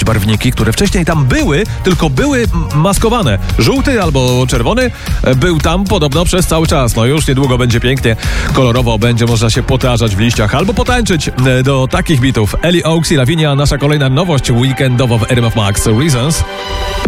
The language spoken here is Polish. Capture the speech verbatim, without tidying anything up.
barwniki, które wcześniej tam były, tylko były maskowane. Żółty albo czerwony był tam podobno przez cały czas. No już niedługo będzie pięknie, kolorowo, będzie można się potarzać w liściach albo potańczyć do takich bitów. Ellie Oaks i Lavinia, nasza kolejna nowość weekendowa w R M F Max Reasons.